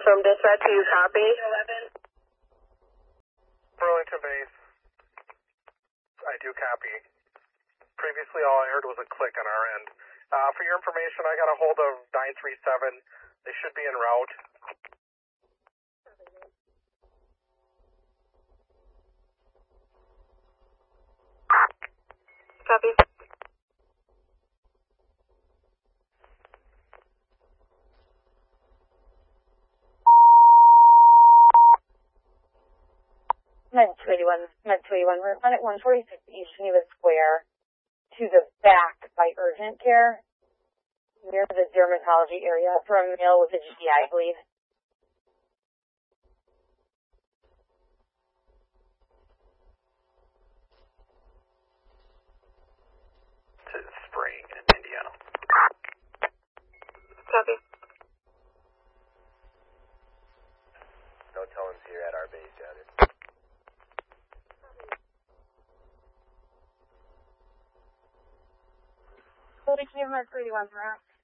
from dispatch, do you copy? Burlington base. I do copy. Previously, all I heard was a click on our end. For your information, I got a hold of 937. They should be en route. Copy. Med 281, we're on at 146 East Geneva Square to the back by urgent care near the dermatology area for a male with a GI, I believe. To Spring, Indiana. Copy. No tellings here at our base, Johnny. Med 281, we're out.